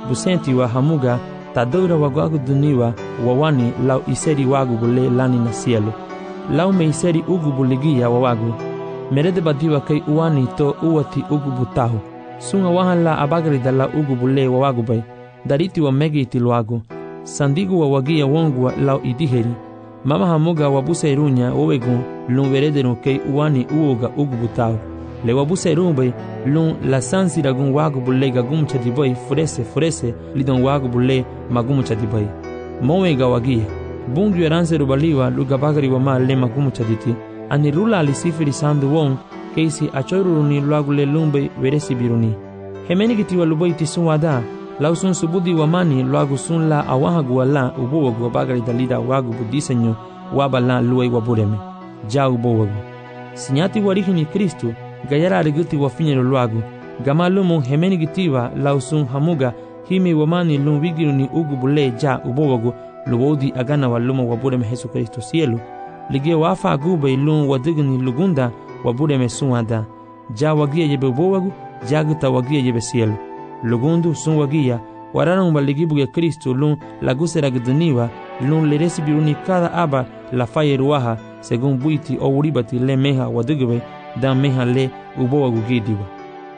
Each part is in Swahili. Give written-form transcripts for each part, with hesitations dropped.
busenti wa hamuga tadura wagwagu duniwa wawani lau iseri wagu bule lani na cielo. Lau me iseri ugu buligia wawagu. Merede badiwa kay uwani to uwati ugu butahu. Sunga wahan la abagarida la ugu bule wawagu bay. Dariti wa megi itiluagu. Sandigu wa wagia wongwa lau idiheri. Mama hamuga wabusa irunya wawegu lun verederun kay uwani uoga ugu butahu. Le wabusa irun lun la sansi ragun wagu bule gagum chadibay furese lidon wagu bule magum chadibay. Mowega wagia. Bungu yaranse rubaliwa lugabagari wa ma le magum chaditi. Ani rula alisifiri sandu won keisi achoiruni luagule lumbe veresi biruni. Hemenigiti wa lubai tisun wada. Lausun subudi wa mani luagu sun la awahagu wala ubowagu wa bagari dalida wagu budisenyo wabala luai wabureme. Ja ubowagu. Sinyati warihini Kristu gayara ariguti wa finyero luagu. Gama lumu hemenigitiwa lausun hamuga himi wa mani lumwigiruni ugu bule ja ubowagu luwodi agana wa lumu wabureme Jesu Kristu cielo. Ligia wafa agube lun wadigni lugunda wabureme sunwada. Ja wagia yebe ubowagu jaguta wagia yebe cielo. Lugundu sun wagia wararan baligibu ya Kristo lun lagusera gdaniwa lun leresi biruni cada aba la faye ruaha según buiti o uribati le meha wadigbe dan meha le ubowagu gidiwa.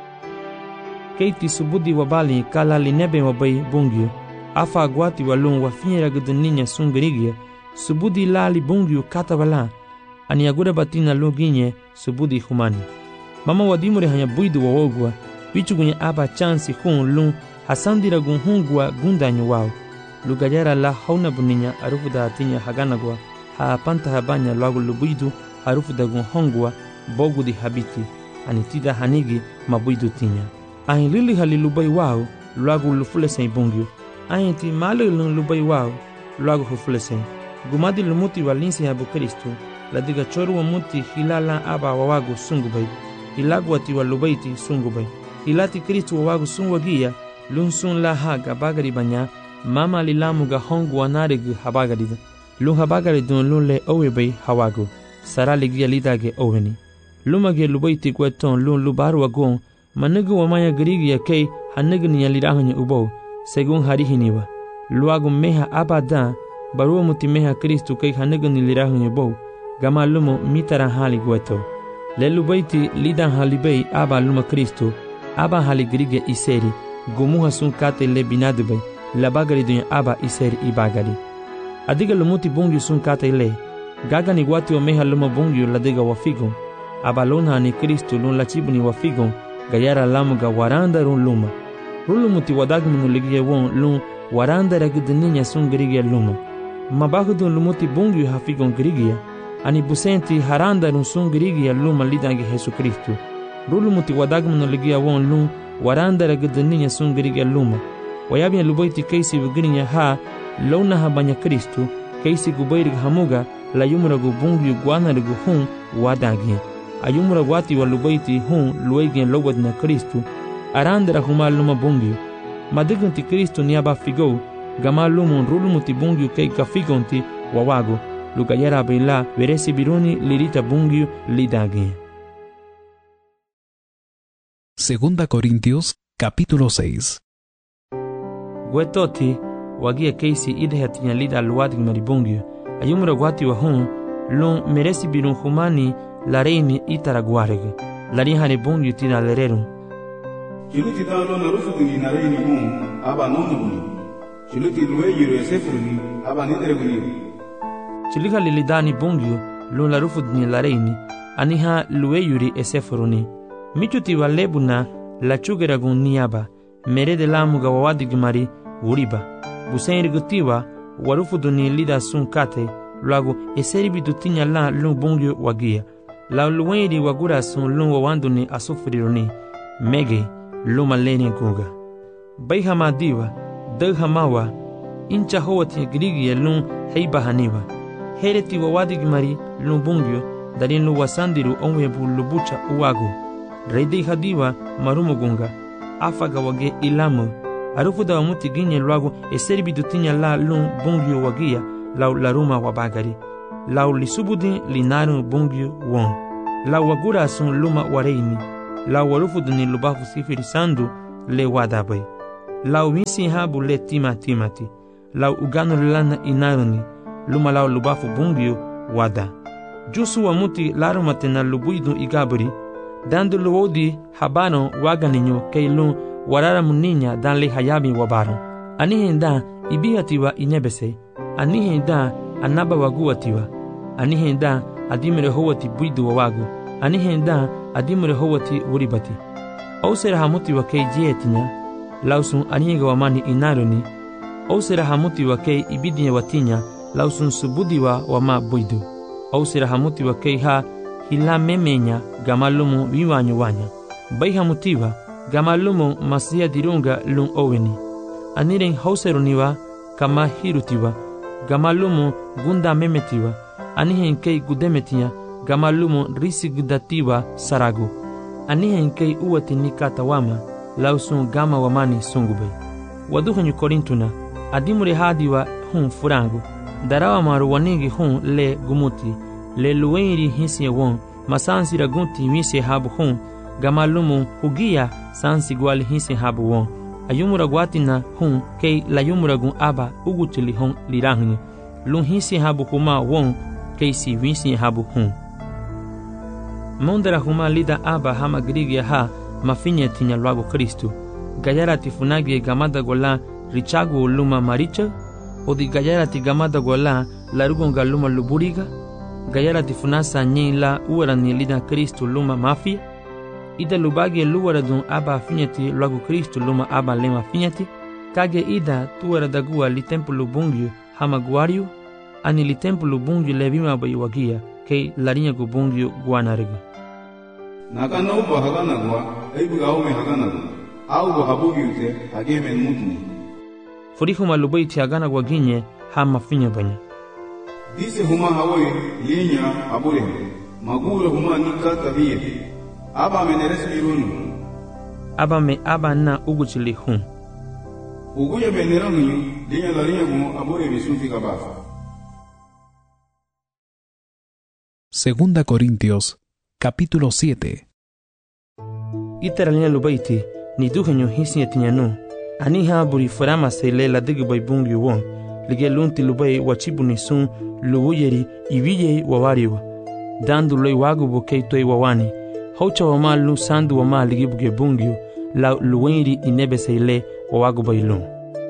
Keiti subudi wabali kala linebe wabai bungyo afa agwati walun wafinyera gdaninya sun gerigia subudi lali bungyo katabala ani agura batina luginye subudi humani. Mama wadimure hanya buidu wawogwa vichugunye aba chansi hun lun hasandira gun hungwa gundanyo wao. Lugajara la hauna buninya arufu da atinya haganagwa haapanta habanya lagu lubuidu arufu da gun hongwa bogu di habiti anitida hanigi mabuidu tinya. Ahin lili halilubai wao lagu lufulesen bungyo. Ahin ti malilun lubai wao lagu hufulesen. Gumadi lumuti walinsi habu Kristu la diga choru wa muti hilala aba wawagu sungubai. Ilagu wati walubaiti sungubai. Ilati Kristu wawagu sunwagia lun sun la haga bagari banya mama lilamuga hongu wanarigu habagarida. Lun habagaridun lun le owebay hawagu. Sara ligia lidage oweni. Lumage lubaiti kweton lun lubaru wagon manigu wamaya girigia kei hanigni ya lirahanya ubo segun harihiniwa. Luagu meha abada barua muti meha Kristu kei hanigni lirahanya ubo gama lumo mitara hali gweto. Le lubaiti lidan halibay aba luma Kristu aba hali girigia iseri gumuha sun kate le binadubay la bagari dunya aba iseri ibagari. Adiga lumuti bungi sun kate le gagani wati wa meha luma bungi la diga wafigon aba luna ni Kristu lun la chibuni wafigon gayara lamuga waranda run luma. Rulumuti wadagminu ligia won lun waranda ragidininya sun girigia luma. Mabagudun lumuti bungi hafigon girigia ani busenti haranda run sun girigia luma lidangi Jesu Kristu. Rulumuti wadagminu ligia won lun waranda ragidininya sun girigia luma. Wayabia lubaiti keisi vigirinya ha lona habanya Kristu keisi gubayrig hamuga la yumragu bungi guanarigu hun wadagia. Ayumra wati wa lubaiti hun luegen lowad na Kristu arandera humal luma bungi. Madigunti Kristu niaba figo gama lumun rulumuti bungi kei kafigonti wawago lugayara bela veresi biruni lirita bungi lidagi. Segunda Corintios capítulo 6. Gwetoti wagia keisi idhatinya lida luwadig maribungi. Ayumra wati wa hun lun meresi birun humani la reini itaraguareg la rihane bungi tina lererun. Chiluti talo na rufu duni na reini bun aba nonuni. Chiluti luwe yuru sefruni aba nidreguni. Chilika lilidani bungi lun la rufu duni la reini aniha luwe yuri esefruni. Michuti wa lebuna la chugeragun niaba merede lamuga wawadigmari uriba. Busen gutiwa warufu duni lida sun kate luagu eseri bidutinya la lun bungi wagia. La luweni wagura sun lun wawanduni asufriruni mege luma leni kuga. Bayhama diwa daghamawa incha howati grigia lun heiba haniwa. Hereti wawadigmari lun bungyo darin lu wasandiru onwebu lubucha uwagu. Reidi hadiwa marumugunga afaga wage ilamu arufuda wa muti ginye luagu eseri bidutinya la lun bungyo wagia lau laruma wabagari. Lau lisubudi linaru bungyo won. Lau wagura sun luma wareini. Lau warufuduni lubafu sifiri sandu le wadabay. lau visi habu le timati, lau uganu lana inaruni, luma lau lubafu bungio wada. Jusu wa muti larumate na lubuidu igaburi, dando luodi habano waganiño kei lun warara muninya dan le hayabi wabaro. Anihen da ibihatiwa inebese, anihen da anaba waguatiwa, anihen da adimere howati buidu wawagu, anihen da adimere howati uribati. Ausera hamuti wa kei jietinya, lausun aniga wamani inaruni, ausera hamuti wa kei ibidinya watinya, lausun subudiwa wama buidu. Ausera hamuti wa kei ha hila memenya gamalumu viwanyo wanya. Bai hamutiwa gamalumu masia dirunga lun oweni. Aniren hauseruniwa kama hirutiwa, gamalumu gunda memetiwa, anihen kei gudemetia, gamalumu risigudatiwa saragu. Anihen kei uwati nikatawama, lausun gama wamani sungubai. Waduhanyu korintuna, adimure hadiwa hun furangu, darawa maru wanigi hun le gumuti, le luenri hinsi won, masansira gunti wisi habu hun, gamalumu hugia sansi gwali hinsi habu won. Ayumura guatina hun kei la yumura gun aba ugutili hun lirahni, lun hinsi habu huma won kei si wisi habu hun. Mondera huma lida aba hama grigia ha mafinya tinya luago Kristu. Gayara tifunagi gamada gola richagu luma maricha, o di gayara ti gamada gola larugonga luma luburiga, gayara tifunasa nyela uarani lida Kristu luma mafia, ida lubagi luara dun aba finyati luago Kristu luma aba lema finyati, kage ida tuara dagua li tempo lubungyu hama guario, ani li tempo lubungyu levima bayiwagia, kei larinya gubungyu guanariga. Nakana uba haganagwa, eibu gaume haganagwa, au habugiute hageme mutni. Furihu malubaiti haganagwa ginye hama finya banya. Dise huma hawaye linya habure, magura huma nikata hiye. Aba meneres mirunu. Aba me aba na uguchili hun. Uguya menerangu linya larinya gu habure bisunti kabafa. Segunda Corintios capítulo 7. Itaralina lubaiti ni duhenyo hisi etinyanu. Aniha buri farama se le la digi bai bungi won. Lige lunti lubai wachibu ni sun luwuyeri ibiye wawariwa. Dandu loi wagu bukei toi wawani. Haucha wama lu sandu wama ligi buge bungi la luwenri inebe se le wawagu bai lun.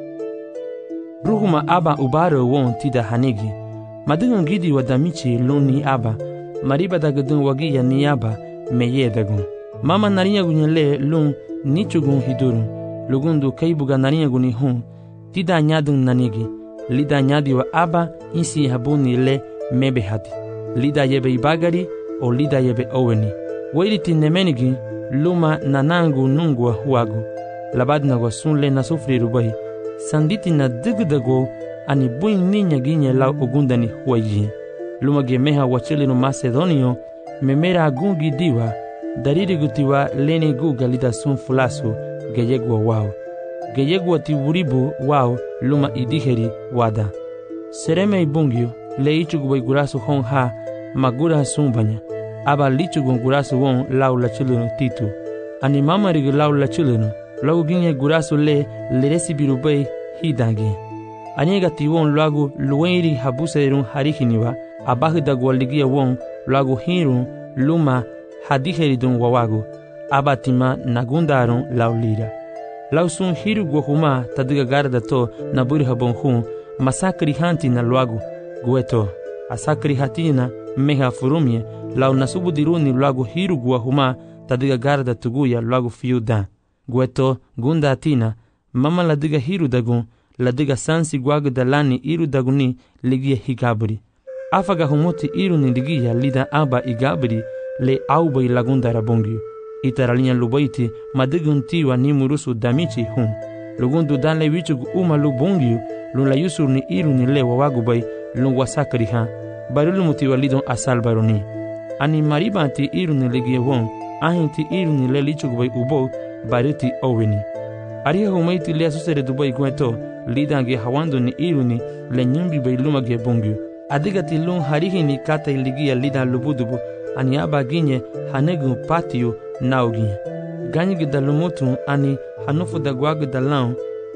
Ruhuma aba ubaro won tida hanigi. Madungan gidi wadamichi luni aba. Mariba dagadun wagiya ni aba meye dagun. Mama narinya gunyele lun nichugun hidurun. Lugundu kaibuga narinya guni hun. Tida nyadun nanigi. Lida nyadi wa aba insi habuni le mebe hadi. Lida yebe ibagari o lida yebe oweni. Wairiti nemenigi luma nanangu nungwa huagu. Labadna wa sunle na sufri rubai. Sanditi na digdago ani buin ninya ginye lau ogundani huayi. Luma gemeha wachili no Macedonio memera agungi diwa. Dariri gutiwa leni guga lida sun fulasu geyegwa wao. Geyegwa tiwuribu wao luma idiheri wada. Sereme ibungyo le ichugubay gurasu hon ha magura sumbanya. Aba lichugun gurasu won lau la chileno titu. Ani mama rig lau la chileno. Lau ginye gurasu le leresi birubay hidangi. Anyega tiwon lagu luenri habuserun harihiniwa. Abahi dagwaligia won lagu hirun luma hadiheridun wawagu. Abatima nagundarun laulira. Lausun hiru guahuma tadiga garda to naburi habon hun masakri hanti na luagu gueto. Asakri hatina meha furumye lau nasubu diruni luagu hiru guahuma tadiga garda tuguya luagu fiuda. Gueto gunda atina mama ladiga hiru dagun ladiga sansi guagu dalani iru daguni ligia higaburi. Afaga humuti iru ni ligia lida aba igaburi le aubai lagunda rabongi. Itaralinya lubaiti madiguntiwa ni murusu damichi hun. Lugundu dan le wichugu uma lubungiu lun la yusur ni iru ni le wawagubai lun wasakari ha. Barulu mutiwa lidon asal baroni. Ani maribanti iru ni ligia won. Ahinti iru ni le lichugubai ubo bariti oweni. Ariha humaiti le asusere dubai gueto lidange hawando ni iru ni le nyumbi bai luma ge bungiu. Adigati lun harihi ni kata iligia lidan lubudubu. Ani aba ginye hanegu patio naugi. Ganyi gida lumutu ani hanufu da guagu da laun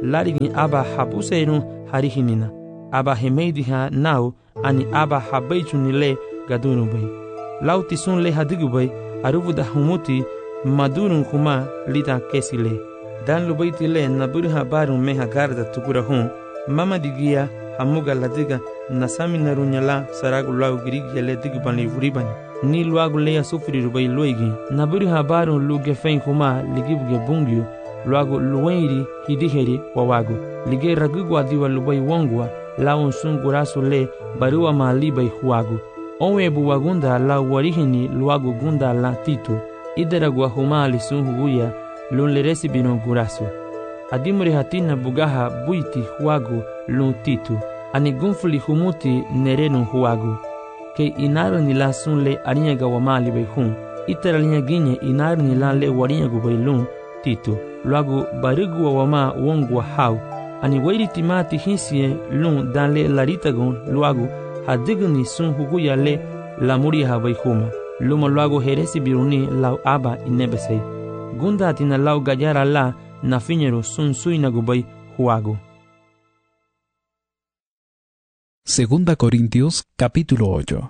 larigin aba habuseirun harihinina. Aba hemeidiha nau ani aba habeichunile gadunubay. Lautisun le hadigubay arubuda humuti madurun kuma lida kesile. Dan lubaitile naburha barun meha garda tukurahun. Mama digia hamuga ladiga nasami narunyala saragu lau girigele digubani vuribani. Ni luagu leya sufri rubai luigi. Naburha barun luge fein kuma ligibuge bungyu. Luagu luweiri hidiheri wawagu. Lige ragugwa diwa lubai wongwa. Laun sun gurasu le barua malibai huagu. Onwe buwagunda la warihini luagu gunda la titu. Ideragwa humali sun huguya lun leresi bino gurasu. Adimuri hatina bugaha buiti huagu lun titu. Ani gunfuli humuti nerenu huagu. Ke inaru nila sun le arinyaga wamali bai hun. Itera linya ginye inaru nila le warinyagu bai lun titu. Luagu barigwa wama wongwa hau. Ani wairi timati hinsie lun dan le laritagun luagu hadigni sun huguya le lamuri habai huma. Luma luagu heresi biruni lau aba inebesei. Gunda atina lau gayara la na fiñeru sun suinagubai huagu. Segunda Corintios capítulo 8.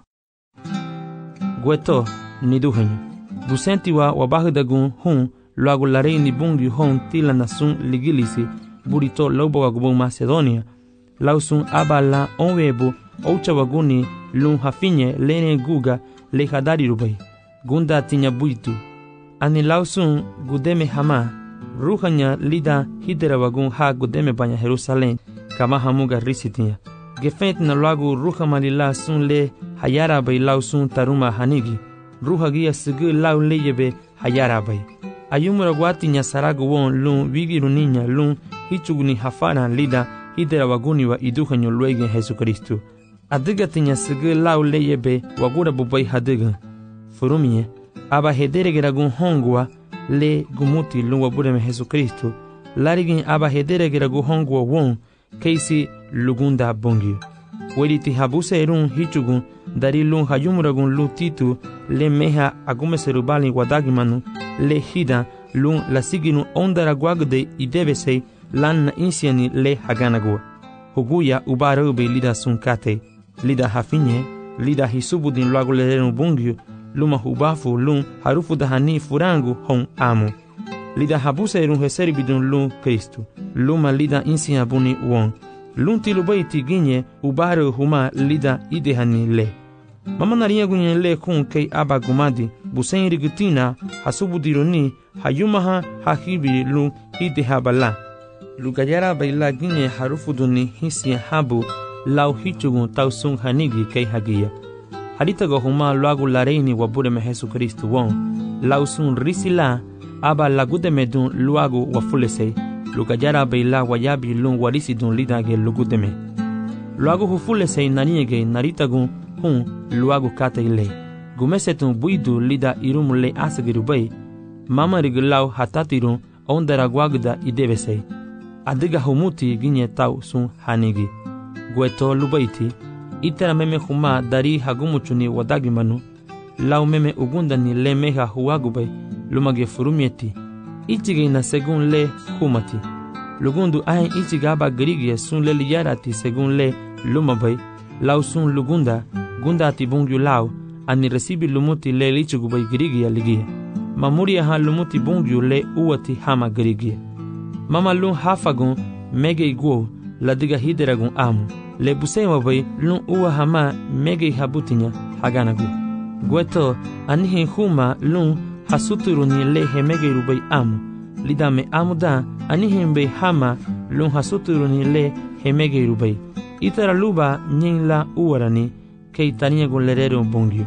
Gueto niduhenyo. Busentiwa wabahudagun hun luagu larei ni bungi hon tila na sun ligilisi burito laubogagubu Macedonia. Lausun aba la onwebu ouchabaguni lun hafinye lene guga le hadari rubai. Gunda tinya buitu. Ani lausun gudeme hama. Ruhanya lida hiderawagun ha gudeme banya Jerusalem. Kama hamuga risitinya. Gefent na luagu ruha malila sun le hayara bay lausun taruma hanigi. Ruha gia sigi lau leyebe hayara bay. Ayumura guatinya saragu won lun wigiru niña lun hichuguni hafana lida hiderawaguni wa iduhanyo luegen Jesucristo. Adiga tinya sigi lau leyebe wagura bubai hadiga. Furumie, aba hederegeragun hongwa le gumuti lun wabureme Jesucristo. Larigin aba hederegeragun hongwa won keisi lugunda bongyu. Weriti habuse erun hichugun dari lun hayumuragun lu titu le meha agumeserubali wadagimanu le hida lun lasiginu ondaraguagde idebesei lan na insiani le haganagua. Huguya ubarube lida sunkate, lida hafinye, lida hisubudin luagu lerenu bungyu, luma hubafu lun harufu dahani furangu hon amu. Lida habuse erun heseribidun lun Kristu, luma lida insiabuni won. Lun tilubaiti ginye ubare huma lida idehani le. Mama naria gunye le kun kei aba gumadi busen rigutina hasubudironi hayumaha hahibi lun idehabala. Lugayara baila ginye harufuduni hisi habu lau hichugun tausun hanigi kei hagia. Haritago huma luagu lareini wabureme Jesucristo won. Lausun risila aba lagudemedun luagu wafulesei. Lugayara baila wayabi lun warisidun lidage lugudeme. Luagu hufulesei naniege naritagun hun luagu kate ile. Gumesetun buidu lida irumule asagirubay. Mama rigilau hatatirun ondaraguagda idebesei. Adiga humuti ginye tau sun hanigi. Gueto lubaiti. Itera meme huma dari hagumuchuni wadagimanu. Lau meme ugundani le meha huagubay lumage furumieti. Ichige na segun le humati. Lugundu ahen ichigaba grigie sun le liyarati segun le lumabay. Lau sun lugunda gunda ati bungyu lau ani resibi lumuti le lichugubay grigia ligia. Mamuria ha lumuti bungyu le uati hama grigia. Mama lun hafagun mege iguo ladiga hideragun amu. Le busewa bay lun uwa hama mege habutinya haganagu. Gueto anihin huma lun hasuturuni le hemege rubay amu. Lidame amuda anihin bay hama lun hasuturuni le hemege rubay. Itara luba nyin la uwarani kei tania gun lerero bongyu.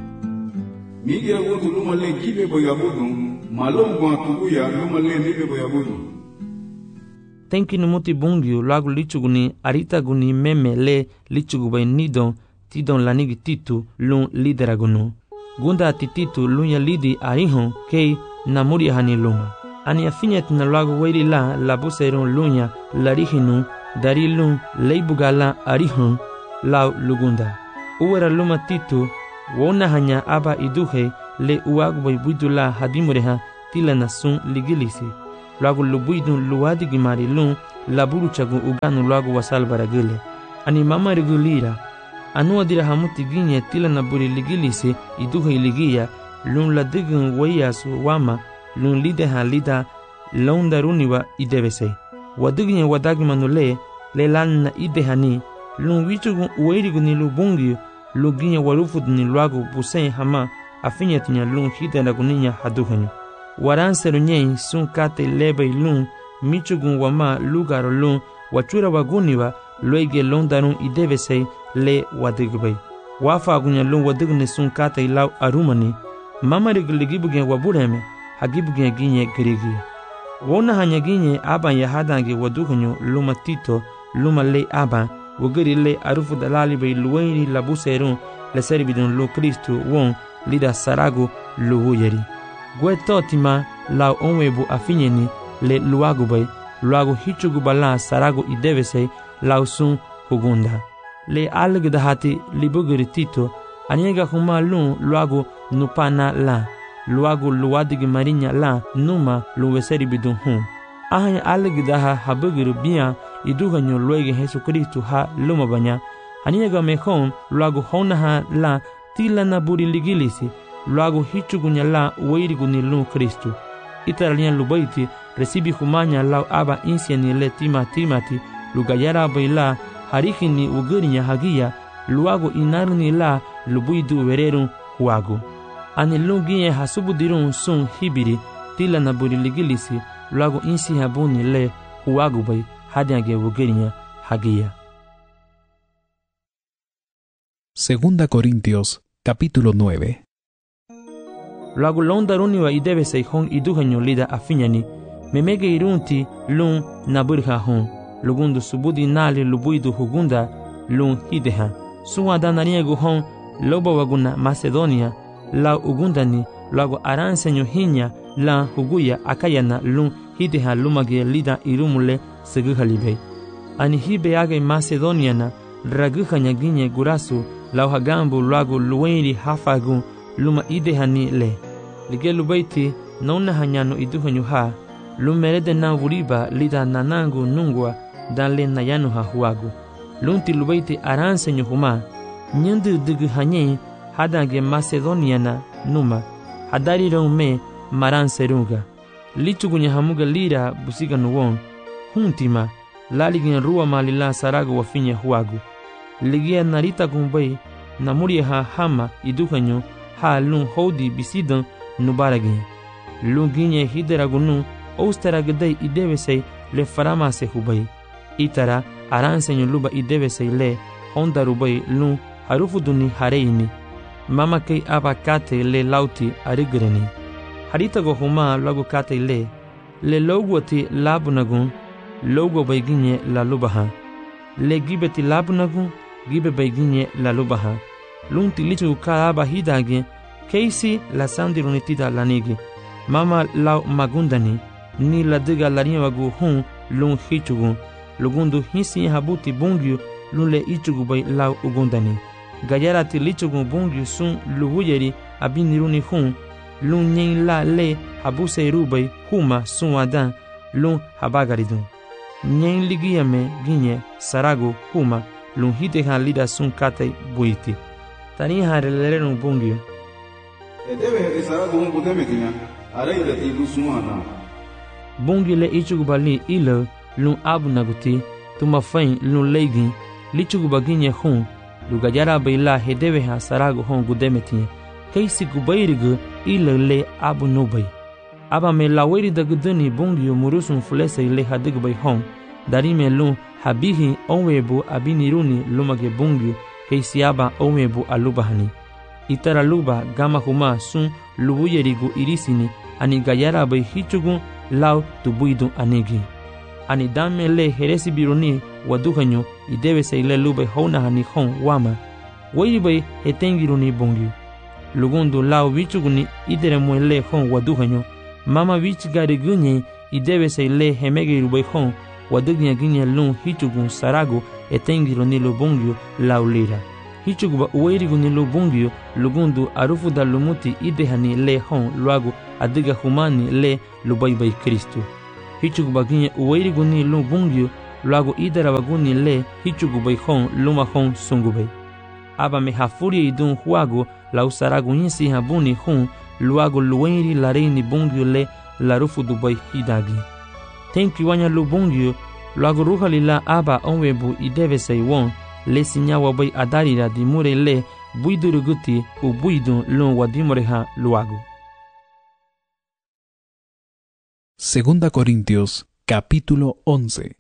Migia wotu luma le gibe boyabudu malom gwa tuguya luma le nibe boyabudu. Tenki numuti bungyu lagu lichuguni arita guni meme le lichugubay nidon tidon lanigi titu lun lideragunu. Gunda tititu lun ya lidi arihon kei namuri hani luma. Ani afinyet na lagu weiri la labuseron lunya larihinu dari lun leibugala arihon lau lugunda. Uwera luma titu wona hanya aba iduhe le uagubay buidula hadimureha tila na sun ligilisi. Lagu lubuidun luadi gimari lun laburu chagu uganu luagu wasalbara gile. Ani mama rigulira. Anua dira hamuti ginye tila na buri ligilisi iduha iligia lun la digun wayasu wama lun lideha lida laundaruniwa idevese. Waduginye wadagi manule le lan na idehani lun wichugun ueriguni lu bungi lu ginye warufudni luagu busen hama afinyetinya lun hidena guninya haduhanyu. Waranseru nyei sun kate lebei lun michugun wama lugaro lun wachura waguniwa loige londarun idevese le wadigbai. Wafa agunya lun wadigne sun kate lau arumani mama rigiligibugen wabureme hagibugen ginye girigia. Wona hanya ginye aban yahadange waduhanyu luma tito luma le aban wogiri le arufu dalali bei luweni labuserun le seribidun lu Kristu won lida saragu luwuyeri. Gwe totima lau onwebu afinyeni le luagu bei luagu hichugu bala saragu idevese lau sun hugunda. Le algdahati libugiri tito aniega huma lun luagu nupana la luagu luwadigi marinya la numa luweseri bidun ahanya algdaha habugiru bia iduhanyo luege Jesu Kristu ha luma banya aniega mehon luagu honaha la tila na buri ligilisi luagu hichugunya la weiriguni lu Kristu. Itaralian lubaiti resibi humanya lau aba insiani le timati lugayara baila harikini ugirinya hagia luagu inarni la lubuidu wererun huagu. Ani lungiye hasubudirun sun hibiri tila na buri ligilisi luagu insi habuni le huagu bai hadiange ugirinya hagia. Segunda Corintios, capítulo 9. Luagu londaruni wa idebe seihon iduhanyo lida afinyani memege irunti lun naburha hon lugundu subudi nali lubuidu hugunda lun hideha suwa dananiegu hon loba waguna Macedonia la ugundani luagu aransenyo hinya la huguya akayana lun hideha lumage lida irumule seguhalibei. Ani hibe age Macedoniana raguhanya ginye gurasu lau hagambu luagu luwenri hafagun luma idehani le. Lige lubaiti nauna hanyano iduhanyu ha lumerede na wuriba lida nanangu nungwa danle nayanu ha huagu. Lunti lubaiti aransenyo huma nyandu dugu hanye hadange Macedoniana numa hadari me maranserunga. Lichugunya hamuga lira busiga nuwon huntima laligin ruwa malila saragu wafinya huagu. Ligia narita gumbai namuri ha hama iduhanyu ha lun hodi bisidan nubaragin. Lun ginye hideragunu oustaragdei idevesei le faramase hubai. Itara aransenyo luba idevesei le hondarubai lun harufuduni hareini. Mama kei aba kate le lauti arigreni. Haritago huma lagu kate le logwati labunagun logo bai ginye la lubaha. Le gibeti labunagun gibe bai ginye la lubaha. Lunti lichu kaaba hidage keisi la sandirunitida lanigi. Mama lau magundani ni la diga larinha wagu lun hichugu. Lugundu hinsi habuti bungyu lun le ichugu bai lau ugundani. Gayarati lichugu bungyu sun luhuyeri abiniruni lun nyen la le habuse rubai huma sun adan lun habagaridun. Nyen ligiyame ginye saragu huma lun hiteha lida sun kate buiti. Tani hareleren bungyu. Edebe saragu budemetinya arailati lusumana. Bungi le ichugu bali ilo lun abu naguti tuma fain lun leigin lichugu baginye lugajara baila hedebe ha saragu gudemetinya. Keisi gubairigu ilo le abu nubai. Aba me laweri daguduni bungyu murusun fulese le hadigu bai darime lun habihi onwebu abiniruni lumage bungyu keisi aba onwebu alubahani. Itara luba gama huma sun lubuyerigu irisini ani gayara bai hichugu lau tubuidu anigi. Ani dame le heresi biruni waduhanyu idebe se ile lube honahani wama. Wei bai hetengiruni bungyu. Lugundu lau vichuguni idere mwele waduhanyu. Mama vichigari gunye idebe se ile hemegiru bai wadunya ginye lun hichugun saragu etengiruni lubungyu lau lira. Hichuguba uweiriguni lubungyu lugundu arufu da lumuti idehani le luagu adiga humani le lubaibai Kristu. hichugubagin uwairiguni lung bungyu luago idarabaguni le hichugubay hon lumahon sungubay. Aba me hafuri idun huago la usaraguinsi habuni hun luago luenri lareini bungyu le larufu dubay hidagi. Tenki wanya lu bungyu luago ruhalila aba onwebu idevesay won le sinyawa bay adarira dimure le buiduruguti u buidun lun wadimoreha luago. Segunda Corintios, capítulo 11.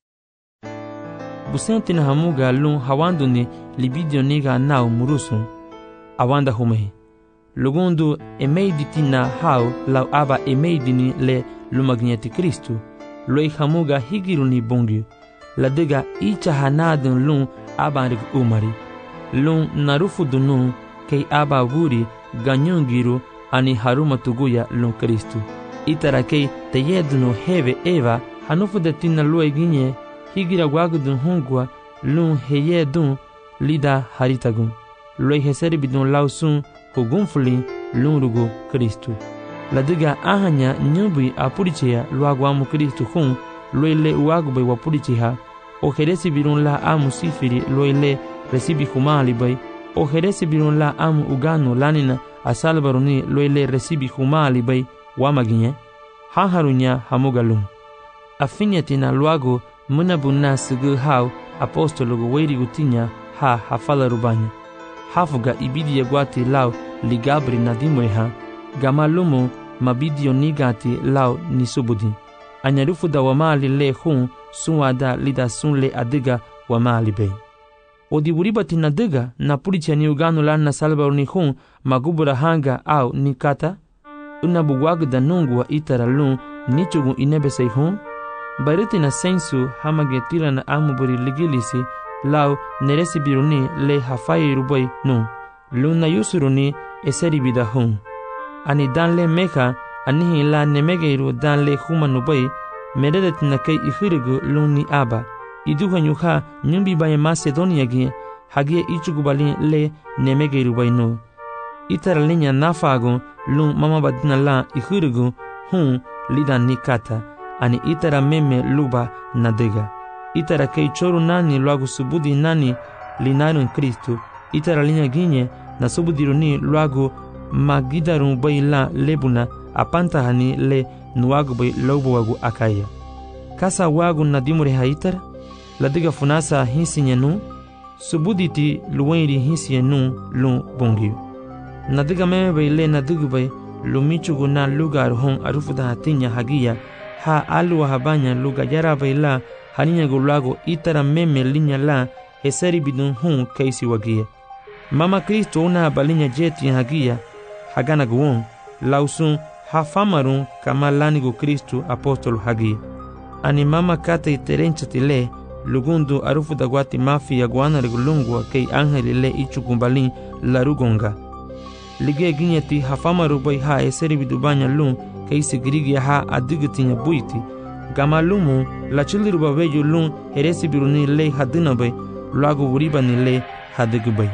Busentina hamuga lun hawanduni libidio niga nau murusun awanda humehi. Lugundu emeiditina hau lau aba emeidini le lumagneti Kristu. Loi hamuga higiruni bungyu. Ladega icha hanadun lun abanrig umari. Lun narufu dunun kei aba wuri ganyungiru ani haruma tuguya lun Kristu. Itara kei teyedunu heve eva hanufu detina lue ginye higira wagudun hungwa lun heyedun lida haritagun. Loi heseri bidun lausun hugunfuli lun rugo Kristu. Ladiga ahanya nyubi apurichea luaguamu Kristu hun loile uagube wapuricheha o heresi birun la amu sifiri loile resibi humali bay o heresi birun la amu uganu lanina asalbaruni loile resibi humali bay wamaginye haharunya hamugalum afinyatina luago munabunna sigu hau apostologo weiri gutinya hafala rubanya hafuga ibidi yagwati lau ligabri nadimoiha gamalumu mabidio nigati lau nisubudi anyarufu da wamali le hun sunwada lida sunle adiga wamali bay odiburibati nadiga na puricha ni uganu lana salbaruni hun magubura hanga au nikata unabuwagu da nungwa itara lun nichugu inebesay hun bariti na sensu hamagetila na amuburi ligilisi lau neresi biruni le hafai rubai nu lun na yusuruni eseri bida hun ani danle meka anihi la nemegeiru danle humanubai meredetina kei ihirigu lun ni aba iduhanyuha nyumbi baye Macedonia gi hagie ichugubali le nemegeiru bai nu itara linya nafagu lun mama badina la ihirigu hun lida nikata ani itara meme luba nadega itara kei choru nani luagu subudi nani linarun Kristu itara linya ginye na subudiruni luagu magidarun bai la lebuna apantahani le nuagu bai lobuwagu akaya kasa wagu nadimure haitara ladiga funasa hinsinyenu subuditi luwenri hinsinyenu lun bongiu nadiga meme bai le nadigu bai lumichugu na lugar hon arufuda hatinya hagia ha alwa habanya luga yara bai la haninya gulago itara meme linya la heseri bidun hun kaisi wagia mama Kristo una balinya jeti hagia hagana guon lausun hafamarun kama lanigo Kristu apostolo hagia ani mama kata iterenchati lugundu arufu dagwati mafi ya guana regulungwa kei angeli le ichukumbalin larugonga lige ginyeti hafamaru bai ha eseri bidubanya lun kei sigirigi ha adigitinya buiti gamalumu la chiliru babeju lun heresi biruni le hadina bai luago wuribani le hadigu bai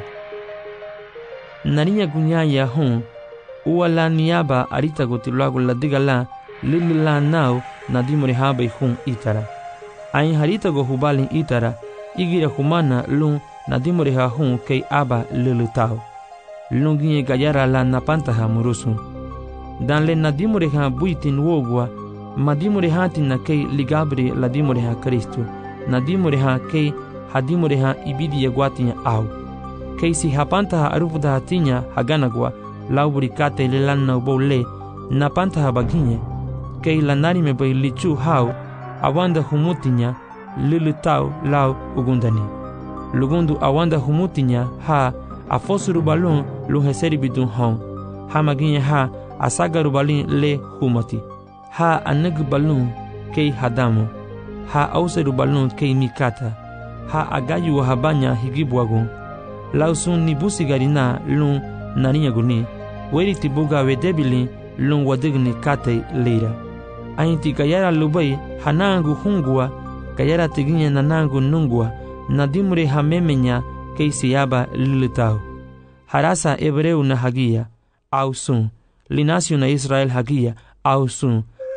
narinya gunyaya hun uwala niaba arita goti luago ladigala lilila nau nadimuri habai hun itara ain harita go hubalin itara igira humana lun nadimuri ha hun kei aba lilutao lunginye gayara la napantaha murusun danle nadimuri ha buitin wogwa madimuri hatin na kei ligabri ladimuri ha Kristu nadimuri ha kei hadimuri ha ibidi yagwatinya au kei si hapantaha arufuda hatinya haganagwa lauburi kate lilanna ubole napantaha baginye kei lanarime bai lichu hau awanda humutinya lilutau lau ugundani lugundu awanda humutinya ha afosuru balun luheseri bidun hon hamaginye ha asagaru balin le humati ha anag balun kei hadamu ha auseru balun kei mikata ha agayu habanya higibwagun lausun nibusigarina lun narinya guni weri tibuga wedebili lun wadigni kate leira ainti gayara lubai hanangu hungwa gayara tiginye nanangu nungwa nadimure hamemenya kei siyaba lilitao harasa ebreu na hagia au sun linasio na Israel hagia au sun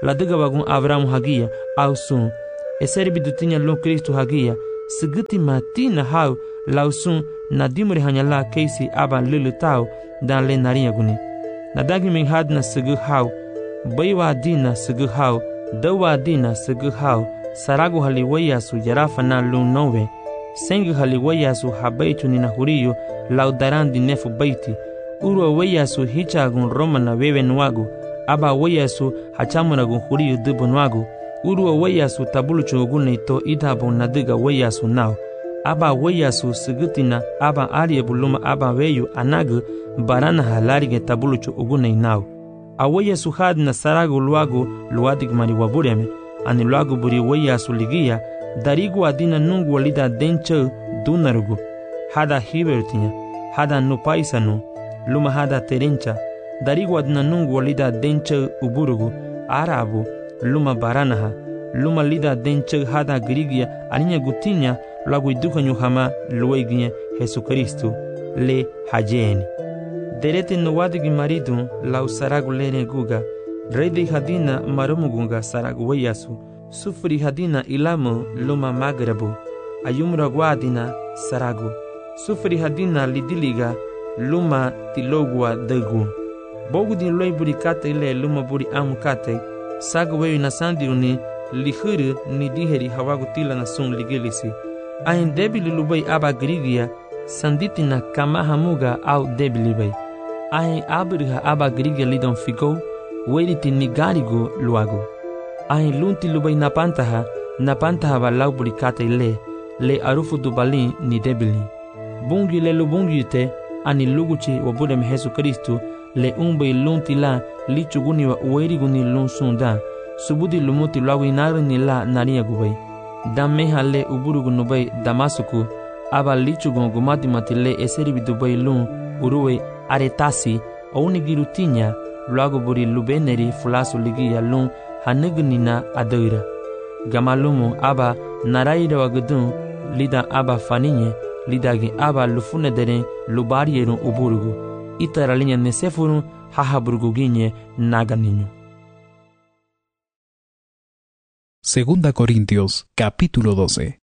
la diga wagun Abraham hagia au sun eseri bidutinya lon Kristo hagia sigiti matina hau lau sun na dimuri hanyala keisi aba lulu tau dan le nariya guni na dagi min had na sigu hau baiwa dina sigu hau dawa dina sigu hau saragu haliwaya su jarafa na lun nowe sengu haliwaya su habaitu ni na huriyo lau darandi nefu baiti uro waya su hichagun roma na wewe nwagu aba waya su hachamunagun huriyo dubu nwagu uro waya su tabulu chugune to idabo na diga waya su nao aba waya su sigitina aba aliye buluma aba weyu anagu barana halarige tabulu chugune nao a waya su had na saragu luagu luadig mari wabureme ani luagu buri waya su ligia darigu adina nungu walida denche dunarugu hada hibertinya hada nupaisanu luma hada terencha darigu adina nungu walida denche uburugu arabu luma baranaha luma lida denche hada grigia aninya gutinya luagu idukanyu hama lueginya Jesucristo le hajeni derete nuwadigi maridu lau saragu lene guga redi hadina marumugunga saragu wayasu sufri hadina ilamu luma magrabu ayumra guadina saragu sufri hadina lidiliga luma tilogua degu bogudi loi burikate ile luma buri amukate sagu weyu na sandiruni lihuru ni diheri hawagu tila na sun ligilisi ahin debili lubai aba grigia sanditina kamahamuga au debili bai ahin abiriha aba grigia lidon figo weriti nigarigo luago ahin lunti lubai napantaha ba lau burikate le arufu dubalin ni debili bungi le lubungi te ani luguchi wabudem Jesucristo le umbai lunti la lichuguni wa ueriguni lun sunda subudi lumuti luago inarini la nariya gubai dameha le uburugu nubai Damasuku aba lichugon gumati matile eseribi dubai lun uruwe aretasi ounigirutinya luago buri lubeneri fulasu ligiya lun hanigunina adoira gamalumu aba naraira wagudun lida aba faninye lidagi aba lufunedere lubarierun uburugu itaralinya nesefurun hahaburguginye naganinyo. Segunda Corintios, capítulo 12.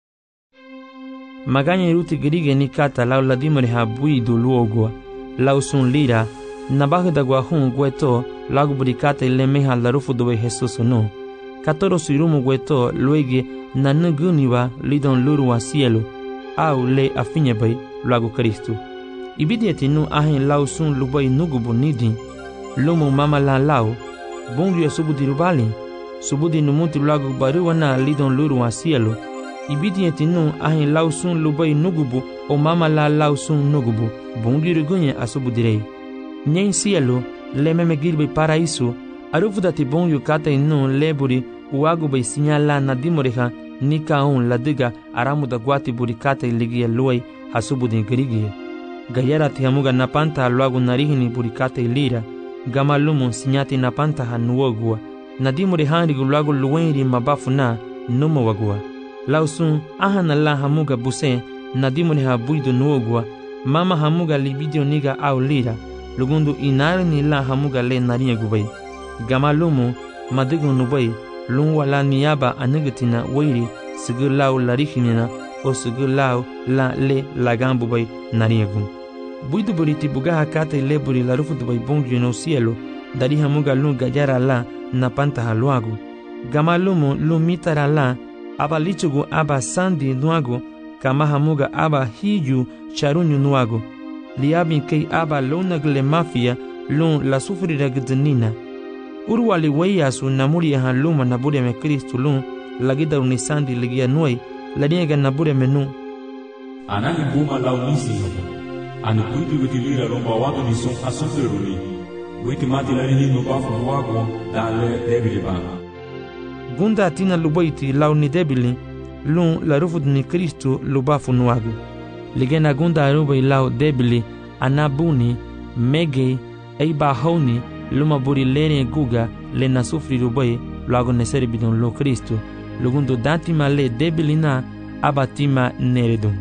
Maganya iruti gerige nikata lau ladimore habuidu luogua lau sun lira nabagda guahun gueto lau burikata ilemeha larufu dobe Jesus no katoro suirumu gueto luege nanuguniwa lidon lurua cielo au le afinye bay luagu Kristo ibidieti nu ahin lau sun lubai nugubu nidi lumu mama la lau bungu ya subudi rubali subudi numuti luagu baruwana lidon lurua cielo ibidieti nu ahin lau sun lubai nugubu o mama la lau sun nugubu bungu rigunye asubudirei nyen cielo le meme girbe paraíso arufudati bungu kata inu leburi uagu bay sinyala na dimoreha nika un ladiga aramuda guati burikata iligia luai hasubudin girigie gayara tihamuga napanta luagu narihini burikata ilira gamalumu sinyati napanta hanuogua nadimure hanrigu luagu luenri mabafu na numo wagua lausun ahana la hamuga buse nadimure habuidu nuogua mama hamuga libidio niga au lira lugundu inarini la hamuga le nariya gubai gamalumu madigu nubai lungwa la niyaba anigatina wairi sigu lau larihinina o sigu lau la le lagambu bai nariyagun buidu buriti bugaha kata ileburi larufu dubai bungi no cielo dari hamuga lu gajara la napanta haluagu gamalumu lu mitara la aba lichugu aba sandi nuagu kama hamuga aba hiju charunyu nuagu liabin kei aba lunagle mafia lun la sufrira gdnina urwali wayasu namuri han luma nabure me Kristo lun lagida unisandi ligia nuai laniega nabure menu anani buma launisi anu kuitu witilira romba watu ni son asufreruli witi mati larini no bafu wago dale debili ba gunda atina lubaiti launi debili lun la rufud ni Kristo lubafu nuagu ligena gunda arubai lau debili anabuni mege eiba hauni luma buri lene guga le na sufri rubai luago neseri bidon lo Kristo lugundu datima le debilina abatima neredum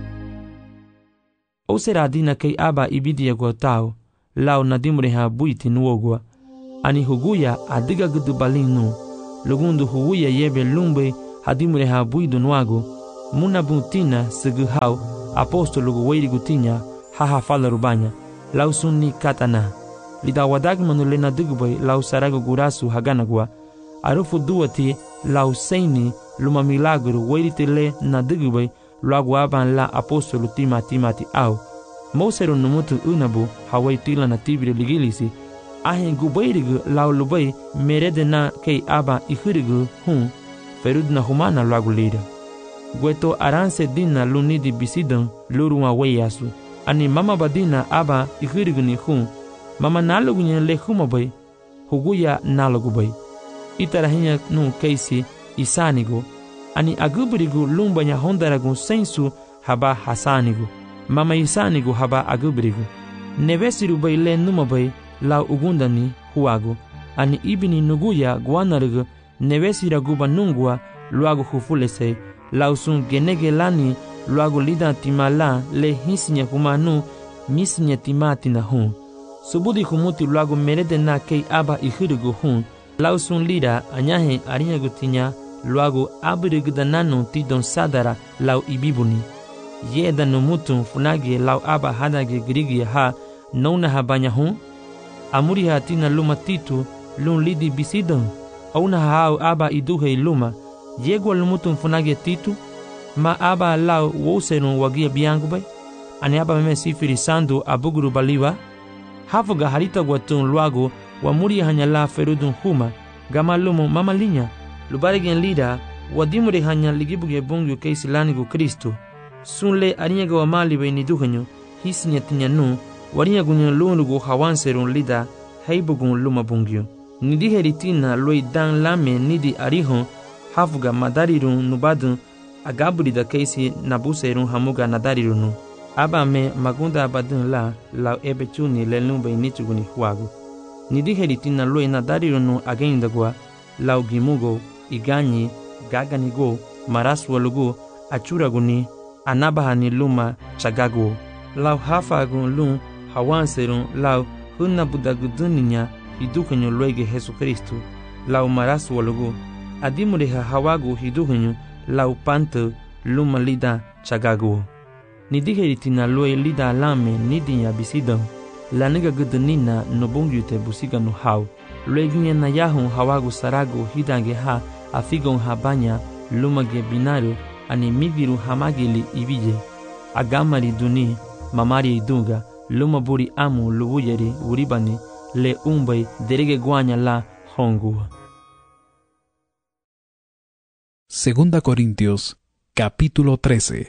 o seradina kei aba ibidia gotao lau nadimure ha buiti nuogua ani huguya adiga gudu balinu lugundu huwia yebe lumbe hadimure ha buidu nuago muna buntina segu hau apostolo gu weiri gutinya haha fala rubanya lau sunni katana lida wadag manulena dugubay lau sarago gurasu haganagwa arufu duati lau seini luma milagro weiri tele na dugubay luagu aban la apostolo timati au Mosero numutu unabu hawai tila na tibire ligilisi ahen gubairigu lau lubai merede na kei aba ihurigu ferud na humana luagu lida Gweto aranse dina lunidi bisidan luruma weyasu ani mama badina aba ihurigu ni mama nalugu nye le humabay huguya nalugu bay itarahinya nu keisi isanigo ani agubirigu lumbanya hondaragu sensu haba hasanigu mama isanigu haba agubirigu nevesiru bay le numabay lau ugundani huagu ani ibini nuguya guanarigu nevesira guba nungua luagu hufulese lau sun genege lani luagu lida timala le hisinya humanu misinya timatina subudi humuti luagu merede na kei aba ihurigu lau sun lida anyahe arinyagu tinya luagu abirigu dananu tidon sadara lau ibibuni yeda numutun funage lau aba hadage grigi ha nona habanya amuri hatina luma titu lun lidi bisidon auna hau aba iduhe luma yegwa lumutun funage titu ma aba lau woserun wagia biangu bay ani aba meme sifiri sandu abuguru baliwa hafuga harita gwatun luagu wa muri hanya la ferudun huma gama lumu mama linya lubarigen lida wadimuri hanya ligibuge bungyu keisi lanigu Kristo sunle arinyaga wa mali bay ni duhanyo hisinya tinyanu warinyagunyo lunugu hawanserun lida heibugun luma bungyu nidi heritina loi dan lame nidi arihon hafuga madarirun nubadun agaburida keisi nabuserun hamuga nadarirunu aba me magunda abadun la lau ebechuni lelumbe nichuguni huagu nidi heritina loi nadarirunu agendagwa lau gimugo iganyi gaganigo maraswalugu achuraguni anabahani luma chagagu lau hafagun lun hawanserun lau hunabudaguduninya hidukanyo loige Jesu Kristo lau maraswalugu adimureha hawagu hidukanyo lau panto luma lida chagagu nidiheritina loe lida lame nidinya bisidon laniga gudunina nobungyute busiga no hau loeginya na yahun hawagu saragu hidange ha afigon habanya luma ge binario ani migiru hamagili ibije agamari duni mamari idunga luma buri amu lubuyeri uribani le umbay derege guanya la hongua. Segunda Corintios, capítulo 13.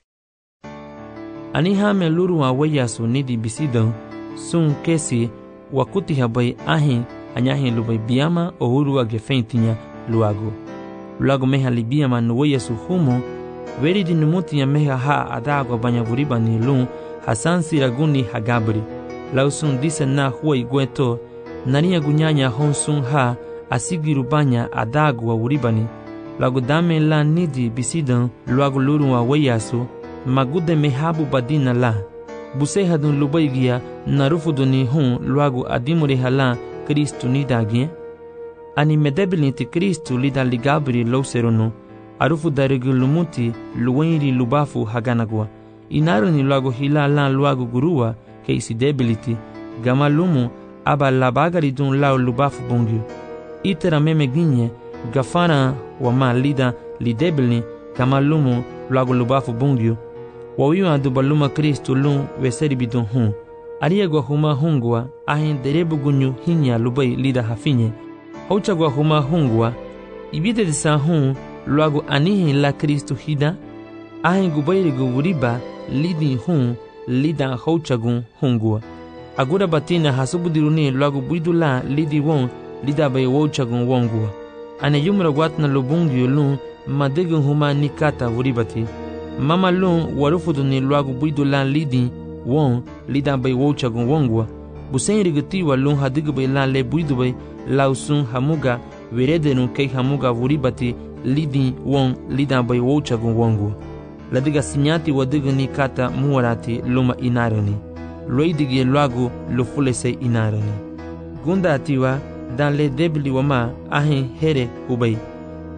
Anihame luru wa weyasu nidi bisidon sun kesi wakuti habay ahin anyahin lubay biyama ohuru wa gefentinya luago. Luago meha libiyama nuweyasu humo veri di numutinya meha ha adago banya uribani lun hasan siraguni hagabri. Lausun disa na huwa igweto nariya gunyanya honsun ha asigiru banya adago wa uribani. Lagu dame la nidi bisidan luagu luru wa weyasu magude mehabu badina la buseha dun lubaigia narufu duni luagu adimure hala Kristu nidagien ani medebilinti Kristu lida ligabri lauserono arufu darigu lumuti luwenri lubafu haganagwa inaroni luagu hila la luagu gurua keisi debiliti gama lumu aba labagari dun lau lubafu bungyu itera meme ginye gafana wa ma lida lidebili kama lumu luagu lubafu bungyu wawiwa dubaluma Kristu lun weseri bidun ariagwa huma hungwa ahin derebu gunyu hinya lubai lida hafinye hauchagwa huma hungwa ibide disa luagu anihin la Kristu hida ahin gubairigu wuriba lidi lida hauchagun hungwa agura batina hasubudiruni luagu buidula lidi lida bay wauchagun wongwa ane yumra gwatna lubungyu lun madegun huma nikata wuribati mama lun warufudu ni luagu buidula lidi lida bay wauchagun wongwa busenri gutiwa lun hadigu bay la le buidu bay lausun hamuga weredenu kei hamuga wuribati lidi lida bay wauchagun wongwa ladiga sinyati wadigu nikata muwarati luma inarani loidigi luagu lufulese inarani gunda atiwa dan le debili wama ahin here ubay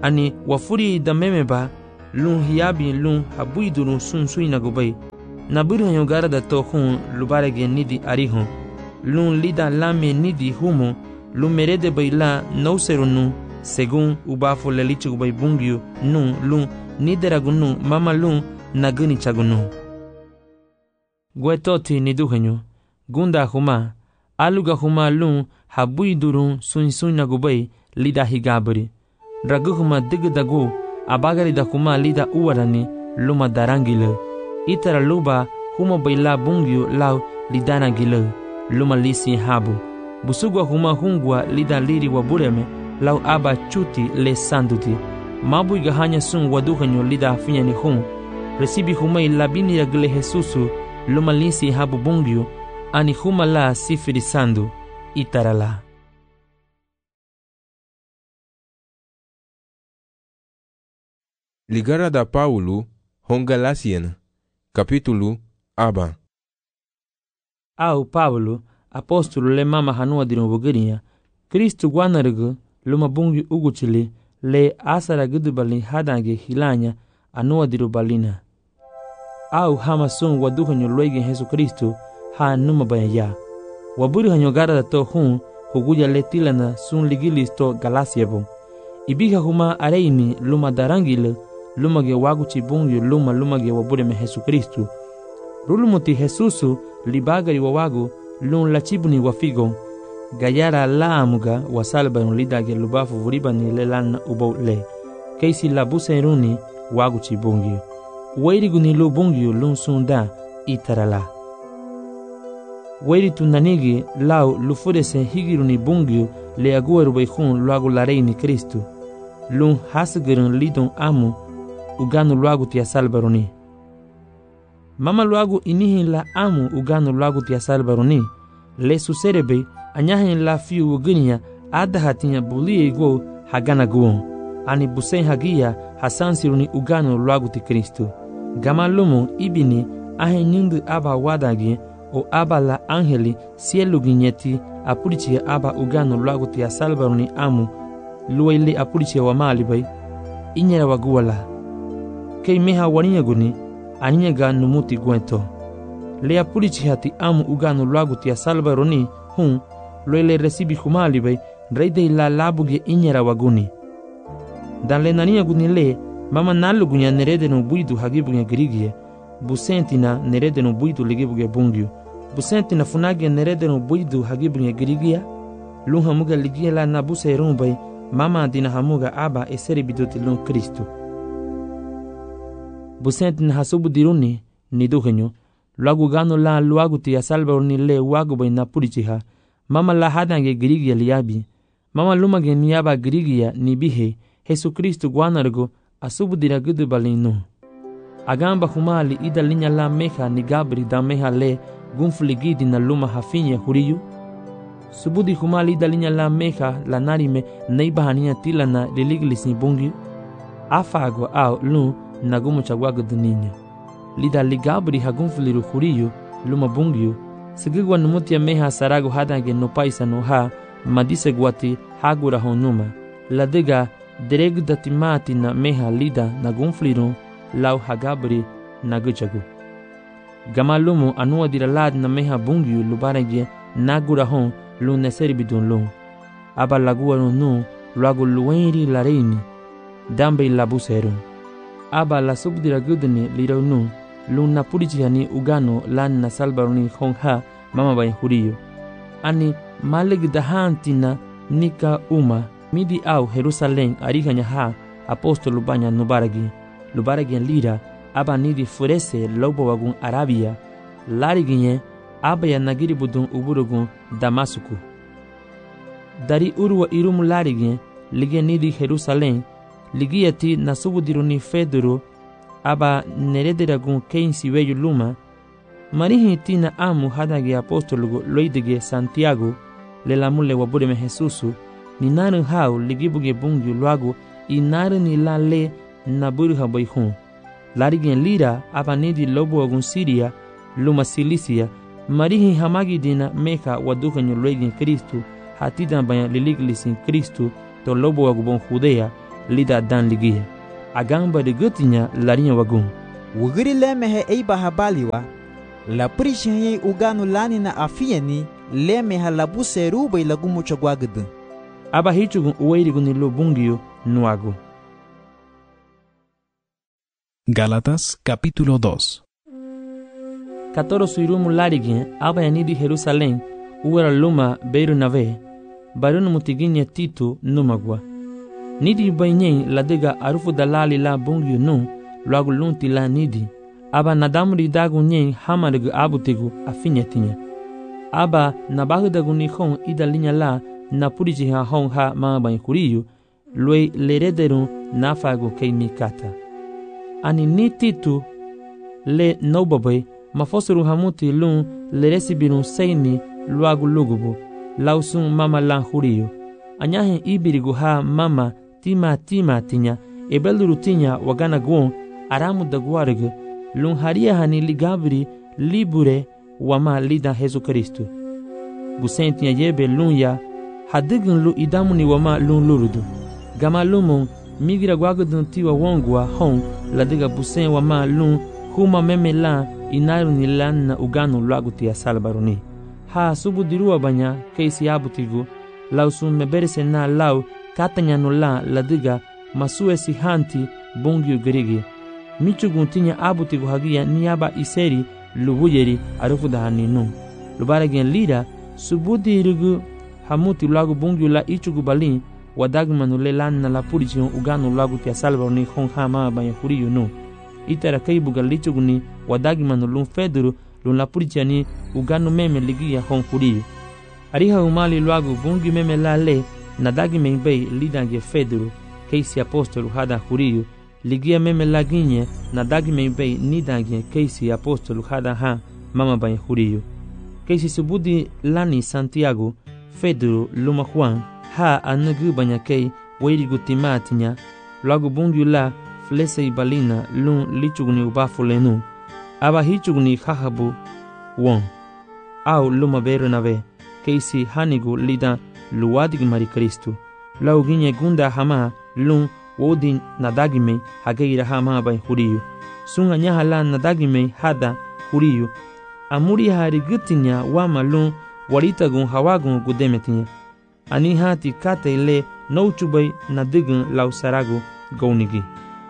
ani wafuri da memeba lun hiyabi lun habuiduru sun suina gubay na burhanyo gara da to hun lubarege nidi arihon lun lida lame nidi humo lun merede bayla nauserunu según ubafo lelichu gubay bungyu nun lun nideragunun mama lun naguni chagunun gwetoti niduhenyo gunda huma aluga huma lun habuidurun suina gubay lida higabri ragu huma digdagu abagari da huma lida uwarani luma darangile itara luba huma bayla bungyu lau lidana gile luma lisi habu busugwa huma hungwa lida liri wabureme lau aba chuti le sanduti mabu igahanya sun waduhanyo lida finyani hun resibi huma ilabini ya gile Jesusu luma lisi habu bungyu ani huma la sifiri sandu itara la. Ligara da Paulo Hongalasiana capítulo aba. Au Paulo apóstolo le mama hanua dino bugirinya Kristu gwanargu luma bungi uguchili le asara gudubali hadange hilanya anua diro balina au hama sun waduhanyo loige Jesu Kristu ha numa bayaya waburi hanyo gara da to hun huguya letilana sun ligilisto galasiabo ibiga huma areimi luma darangile luma ge waguchi bungi luma ge wabure me Jesu Kristu rulumuti Jesusu libagari wawagu lun lachibuni wafigo gayara la amuga wasalban lidage lubafu vuribani lelan ubau le keisi labuse runi waguchi bungi wairiguni lu bungi lun sunda itarala wairi tunanigi lau lufurese higiruni bungi le agueru bayhun luagu lareini Kristu lun hasgirun lidon amu uganu luagu tia salbaruni mama luagu inihin la amu uganu luagu tia salbaruni le suserebe anyahin la fiu uginiya adahatinya bulie iguo hagana guon ani busen hagia hasansiruni uganu luagu ti Kristu gama lumu ibini ahen nindu aba wadagi o aba la angeli cielo ginyeti apurichi aba uganu luagu tia salbaruni amu luwaili apurichi wa malibay inyera waguala kei meha waniya guni aninya ga numuti gwento le apurichi hati amu uganu luagu tia salbaruni hun loile resibi humalibay reide la labuge inyera waguni dan le naniya guni le mama nalugunya nerede no buidu hagibuge grigie busentina nerede no buidu ligibuge bungyu busentina funage nerede no buidu hagibuge grigia lunha muga ligia la nabuse rumbay mama dina hamuga aba eseri bidoti lun Kristu busentina hasubu diruni niduhenyo luagu gano la luagu tia salbaruni le wagu bay napurichiha mama la hadange grigia liabi mama lumage niaba grigia nibihe Jesu Kristu gwanargo asubu dira gudu balinu agamba humali ida linya la meha ni gabri da meha le gunfligidi na luma hafinya huriyu subudi humali ida linya la meha la narime neiba hania tilana liliglisni bungi afago au lu nagumu chagwago duninya lida ligabri hagunfliru huriyu luma bungiyu sigigwa numutia meha sarago hadange no paisa no ha madise gwati hagura honuma ladega deregu datimati na meha lida nagunfliru lau hagabri naguchagu gamalumu anua diralad na meha bungiyu lubarege nagura hon lu neseri bidun lu aba lagua nu luagu luenri lareini dambe labuseru aba la subdira gudni liro nu lu napurichihani ugano lan na salbaruni hongha mama bay huriyo ani maleg dahantina nika uma midi au Jerusalem ariganya ha apostolo banya lubaragi lira aba nidi furese lobo wagun Arabia lariginye aba ya nagiri budun uburugun Damasuku dari urwa irum lariginye lige nidi Jerusalem ligiyati nasubudiruni feduro aba nerederagun keinsi weyu luma marihi tina amu hadage apostolo loidige Santiago le lamule wabureme Jesusu ni naru hau ligibuge bungu luagu inaru ni la le naburu habayhun larigen lira aba nidi lobo wagun Siria luma Silisia marihi hamagi dina meka wadukanyo loigen Kristu hatidan banya liliglisin Kristu to lobo wagubon Judea lida dan ligia. Agamba de gutinya larinha wagun. Wugiri lemehe eiba habaliwa. La prishinye uganu lani na afieni lemeha labu seruba ilagumu chagwagadu. Aba hichugun uweirigun ilo bungio nuago. Gálatas capítulo 2. Katoro suirumu larigin aba yanidi Jerusalém uera luma beiru nave barunu mutiginye Tito numagwa. Nidi bainyen ladega arufu dalali la bungio nu luagu lunti la nidi. Aba nadamuri dagu nyen hamargu abutigu afinyetinya. Aba nabahudagu ni hon idalinya la na puriji ha hon ha maban kuriyu lue lerederun nafagu kei mikata. Ani ni Tito le nobabai mafosuru hamuti lun leresibirun seini luagu lugubu lausun mama lan huriyu. Anyahin ibirigu ha mama tima tinya ebeluru tinya wagana guon aramu daguarigu lun haria hani ligabri libure wama lida Jesu Kristo. Gusentia yebe lun ya hadigun lu idamuni wama lun lurudu. Gama lumon migira guagudun tiwa wongwa hon ladiga busen wama lun huma meme la inaru ni lan na uganu luaguti ya salbaruni. Ha subu dirua banya keisi abutigu lausun meberese na lau katanya no la ladiga masue si hanti bongyu gerigi. Michugun tinya abutigu hagia niaba iseri lubuyeri arufu dahani nu. Lubaragen lira subudi irigu hamuti luagu bongyu la ichugu balin wadagmanu le lan na la purichion uganu luaguti ya salbaruni hon hama banya huriyu nu. Itara kaibuga lichuguni wadagmanu lun feduru lun la purichiani uganu meme ligia hon huriyu. Ariha umali luagu bungi meme la le nadagi membei lidange feduru keisi apostolu hada huriyu ligia meme la ginye nadagi membei nidange keisi apostolu hada ha mama banya huriyu. Keisi subudi lani Santiago feduru luma Juan ha anagu banya kei weirigu timatinya luagu bungi la flesei balina lun lichuguni ubafulenu. Aba hichuguni hahabu won au luma beru nave keisi hanigu lida luwadig mari Kristu. Lau ginye gunda hama lun wodin nadagime hageira hama bay huriyu. Sunga nyaha la nadagime hada huriyu. Amuri hari gutinya wama lun waritagun hawagun gudemetinya. Ani hati kate le nouchubay nadigun lau saragu gaunigi.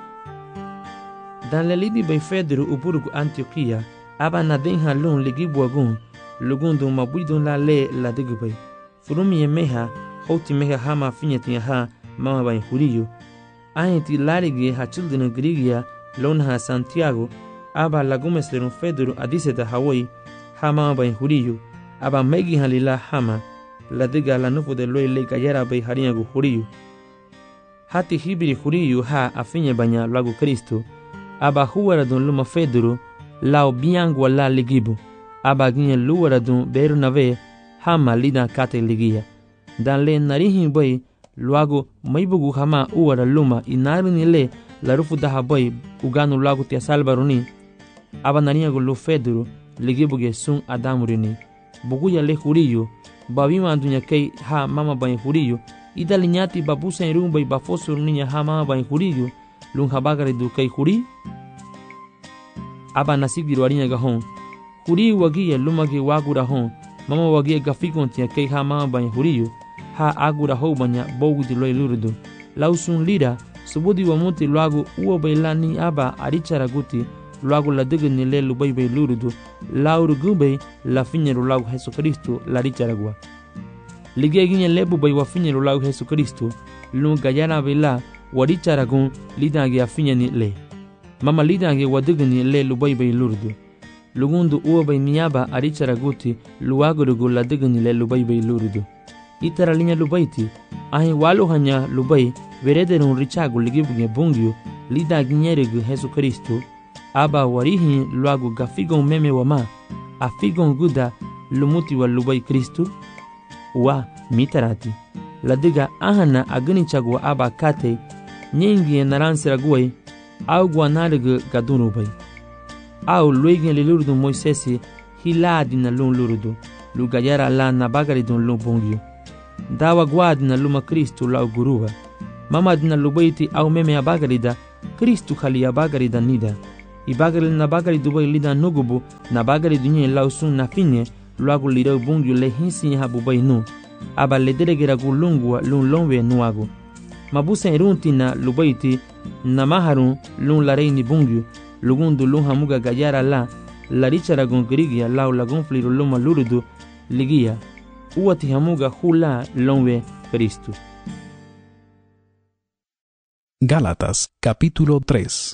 Dan lelidi bay Fedru uburugu Antioquia aba nadenha lun ligibuagun lugundu mabudun la le la digubay. Furumi meha hoti meha hama finyetinya ha mama bay huriyu. Ahiti larigi ha children grigia lon ha Santiago aba lagumes lerun Fedru adiseta Hawaii ha mama bay huriyu. Aba megi halila hama la diga la nufu de loy le gayara bay hariyagu huriyu. Hati hibiri huriyu ha afinya banya lagu Kristo. Aba huwaradun luma Fedru lao biangu la ligibu. Aba ginye luwaradun beru nave hama lida kate ligia. Dan le narihin boy luagu maibugu hama uwara luma inarini le la rufu daha boy uganu luagu tia salbaruni. Aba nariyagu lu Fedru ligibuge sun adamurini. Buguya le huriyu babima dunya kei ha mama bay huriyu. Ida linyati babusa irumba i bafosur ninya ha mama bay huriyu. Lun habagari du kei huri. Aba nasigiru arinya gahon. Huri wagia lumagi wagura hon. Mama wagia gafikon tia kei ha mama bay huriyu. Ha agura ho banya bogu di loy lurudu. Lausun lira subudi wamuti luagu uwa bailani aba arichara guti. Luagu la diga ni le lubai bay lurudu. Lauru gubay la finyeru lagu Jesu Kristo la richaragua. Ligia ginye lebu bay wa finyeru lagu Jesu Kristo. Lun gayana vela waricharagun lidange afinyani le. Mama lidange wadigani le lubai bay lurudu. Lugundu uwa bay miyaba aricharaguti luagurugu la digani le lubai bay lurudu. Itara linya lubaiti ahi walu hanya lubai verederun richagu ligibuge bungyu lidange nyerigu Jesu Kristo. Aba warihi luagu gafigon meme wama afigon guda lumuti wa lubai Kristu wa mitarati ladiga ahana agani chagwa aba kate nyingi naransira guai au guanarigu gadunubai au luigin lilurudu Moisesi hiladi na lun lurudu lugayara la nabagari dun lun bongyu dawa guadi na luma Kristu lau guruba mamadina lubayti au meme abagarida Kristu khali abagarida nida ibagari na bagari dubai lida nugubu na bagari dunye lausun na finye luagu lirau bungyu le hinsi habubai nu aba lederegera gulungwa lun lonwe nuagu mabusen runtina lubayti na maharun lun lareini bungyu lugundu lun hamuga gayara la larichara gun grigia lau lagun fliru luma lurudu ligia uwati hamuga hula lonwe Kristu. Gálatas capítulo 3.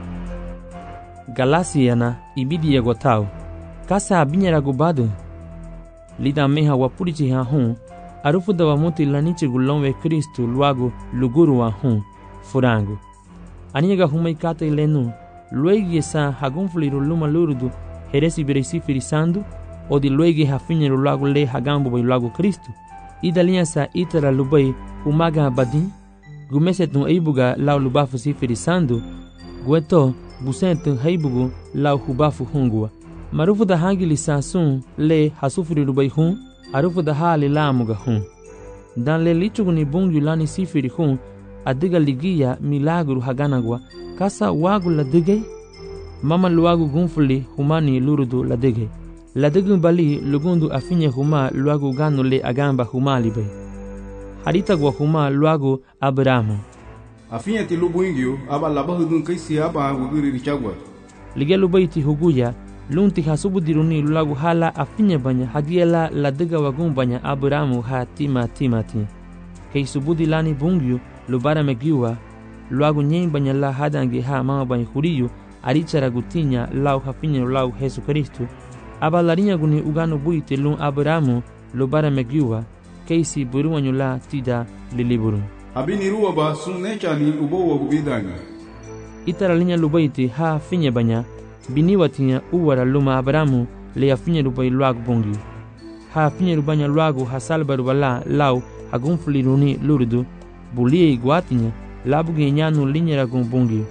Galasiana ibidi yagotao kasa abinyara gubado lida meha wapurichi ha hun arufu da wamuti lanichi gulonwe Kristu luago luguru wa hun furango aniga humai kata ilenu luegi sa hagunfliru luma lurudu heresi beresi firisandu odi luegi hafinyeru luago le hagambo bai luago Kristu idalinha sa itara lubai umaga badin gumesetun aibuga lau lubafu si firisando gueto busentu haibugu lau hubafu hungua marufu da hangili sasun le hasufuri lubai hun arufu da hali lamuga hun dan le lichuguni bungu lani sifiri hun adiga ligia milagru haganagwa kasa wagu la digay mama luagu gunfuli humani lurudu la digay la digu bali lugundu afinye huma luagu ganu le agamba huma libay harita gwa huma luagu Abrahamu afinye ti lubungyo aba labahudun kaisi aba wugiri richagwa lige lubayti huguya lunti hasubu diruni luagu hala afinye banya hagiela la diga wagun banya Abrahamu ha timati kay subudi lani bungyo lubara megiwa luagu nyen banya la hadange ha mama banya huriyo arichara gutinya lau hafinye lau Yesu Kristu aba larinya guni ugano buite lun Abrahamu lubara megiwa keisi buruwanyo la tida liliburu abini ruwa ba sunne chali ubo wa gubidani itara linya lubayti ha finye banya biniwatinya uwara luma Abrahamu le afinye lubai luagu bungi ha finye lubanya luagu hasalba rubala lau hagunfuli runi lurudu bulie iguatinya labuge nyanu linyera gun bungi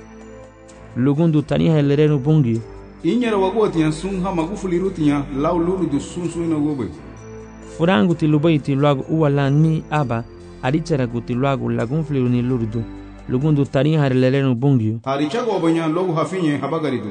lugundu taniha lerenu bungi inyera wagotinya sun ha magufuli rutinya lau lurudu sun suina gobe furangu ti lubayti luagu uwala ni aba arichara guti luagu lagunfuli runi lurudu lugundu taniha lerenu bungi harichago obanya logu hafinye habagaridu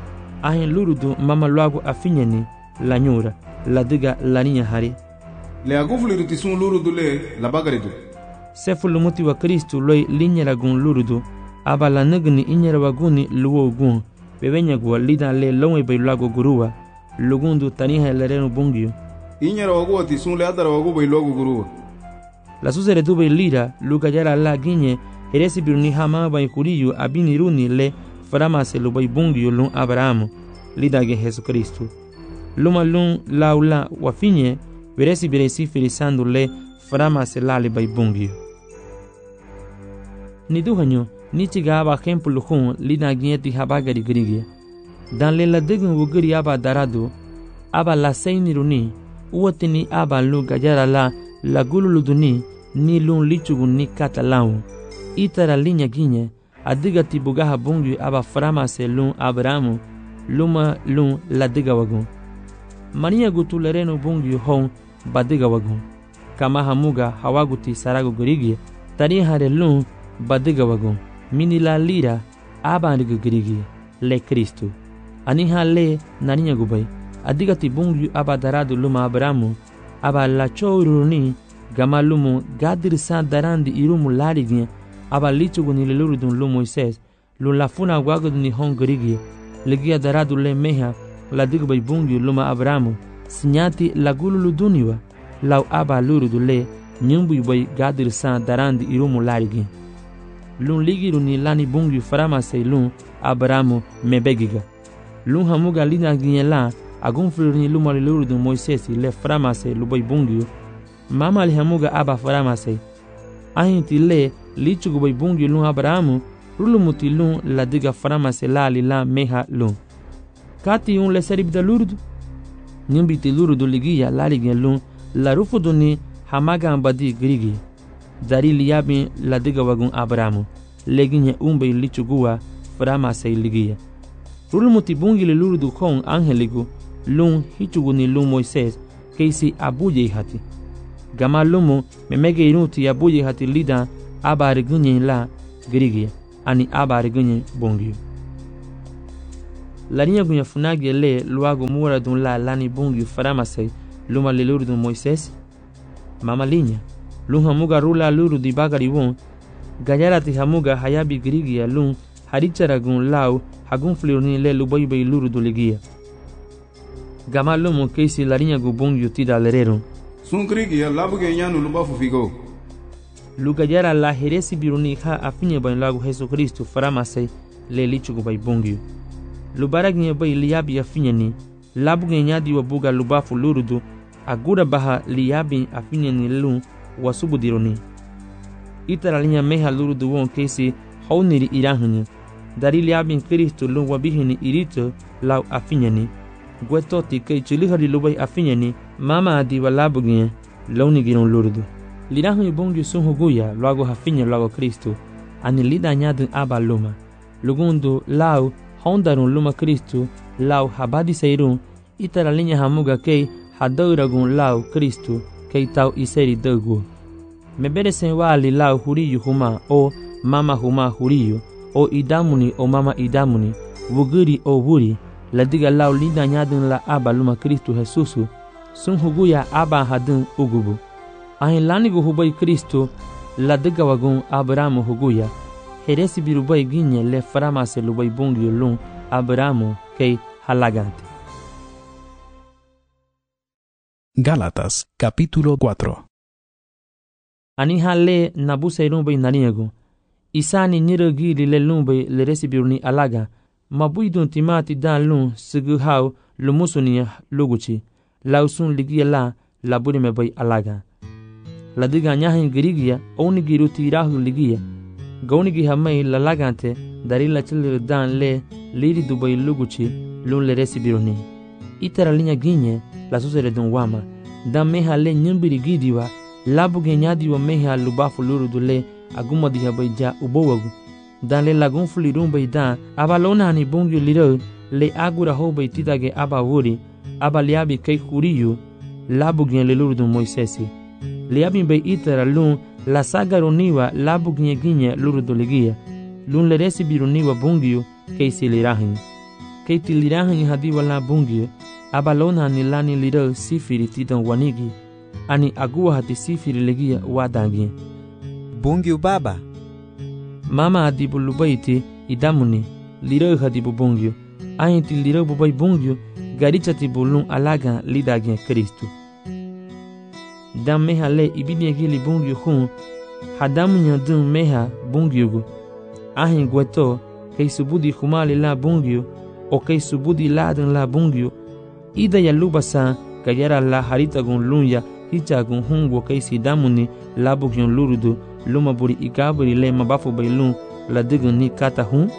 ahin lurudu mama luagu afinye ni lanyura ladiga laninya hari le agufuli ruti sun lurudu le labagaridu sefu lumuti wa Kristu loi linyera gun lurudu aba la nagni inyera waguni luwo gun bebenya gwa lida le lonwe bai luagu guruwa lugundu taniha lerenu bungi inyera wagoti sun le adara wagu bai luagu guruwa la susere tu bai lira luka yara la ginye heresi biruni hama bai kuriyu abini runi le faramase lu bai bungi lun Abrahamu lida ge Yesu Kristu luma lun laula wafinye veresi biresi firisando le faramase lali bai bungi ni duhanyo ni chiga aba kempulu hun lida gieti habagari grigia dan le la degun wugiri aba darado aba la seini runi uotini aba lu gajara la gululuduni ni lun lichugun ni katalau itara linya ginye adiga tibugaha bungi aba faramase lun Abrahamu luma lun la diga wagun mania gutulerenu bungi hon badiga wagun kama hamuga hawaguti sarago gurigi tari hare lun badiga wagun mini la lira aba ndiga gurigi le Kristu aniha le naninya gubai adiga tibungi aba daradu luma Abrahamu aba la choruni gama lumu gadir sa darandi irumu larigi aba lichuguni le lurudun lu Moises lu lafuna waguduni hon gurigi ligia daradu le meha la digbai bungi luma Abrahamu sinyati la gululu duniwa lau aba lurudu le nyumbu bai gadir sa darandi irumu larigi lun ligiru ni lani bungi faramase lun Abrahamu mebegiga lun hamuga lina ginyela agunfuru ni luma lurudu Moises le faramase lubai bungi mama li hamuga aba faramase ahinti le lichugu bai bungi lun Abrahamu rulumuti lun la diga faramase lali la meha lun kati un le seribda lurudu nimbiti lurudu ligia laligen lun la rufudu ni hamaga ambadi grigi dari liyabi la diga wagun Abrahamu leginye umbe lichugua faramase ligia rulumuti bungi le lurudu kon angeligu lun hichugu ni lun Moises keisi abuye hati gama lumu memege inuti abuye hati lida aba regunye la Grigia ani aba regunye bongio. La linha gunha funagi le luago mura dun la lani bongio faramasei luma le luru dun Moisés. Mama linha lun hamuga rula luru di bagari won gayarati hamuga hayabi Grigia lun haricharagun lau hagun flirni le lubai luru do legia. Gama lumo keisi la linha gu bongio tida lerero. Sun Grigia labuge nyanu lubafu figo. Lugayara la heresi biruni ha afinye ban lagu Jesu Kristo faramasei le lichugo bai bongio. Lubaragnya bai liabi afinye ni labuge nyadi wa buga lubafu lurudu agura baha liabi afinye ni lun wasubu dironi. Itara linha meha lurudu won keisi hauniri irahnya. Dari liabi Kristo lun wabihini irito lau afinye ni. Guetoti kei chilihari lubai afinye ni mama adi wa labuge launi giron lurudu. Lirahun bongio sun huguya luago hafinye luago Kristo ani lida nyadun aba luma. Lugundu lau hondarun luma Kristo lau habadi seirun itara linha hamuga kei hadauragun lau Kristo kei tau iseri dogu. Meberesen wali lau huriyu huma o mama huma huriyu o idamuni o mama idamuni wuguri o wuri ladiga lau lida nyadun la aba luma Kristo Jesusu sun huguya aba hadun ugubu. Ahin lanigu hubai Kristo ladiga wagun Abrahamu huguya heresi birubai ginye le faramase lubai bongio lun Abrahamu kei halagante. Gálatas capítulo 4. Ani hale nabuse rumbai naniego isani nirogiri le lumbai le resibiruni alaga mabuidun timati dan lun sigu hau lumusunia luguchi lausun ligia la laburi mebai alaga. Ladiga nyahin Grigia oni giru tirahu ligia gauni gi hamai lalagante dari la chile dan le liri dubai luguchi lun le resibiruni. Itara linha ginye la susere dun wama dan meha le nyumbiri gidiwa labu genyadiwa meha lubafu luru dule aguma diha baija ubowagu dan le lagun fulirun baidan aba lona ni bongyo liro le agura ho baititage aba wuri aba liabi kei huriyu labu gen le luru dun Moisesi liabi bai itara lun la sagaroniwa labu ginye luru dolegia lun le resibiruniwa bongyo kei silirahin kei tilirahin hadiwa la bongyo aba lona ni lani liro sifiri titan wanigi ani agua hati sifiri legia wadangi. Bongio baba. Mama adibu lubaiti idamuni liro hadibu bongio. Ainti liro bubai bongio garicha tibulun alaga lidagi Kristo. Dam meha le ibini gili bongio hun hadamu nyadun meha bongio gu. Ahin gueto kei subudi humali la bongio o kei subudi ladan la bongio. Ida ya lubasa kayara la haritagun lunya hichagun hungo kaisi damuni labugyon lurudu luma buri ikaburi le mabafu bailun la digun ni kata hun.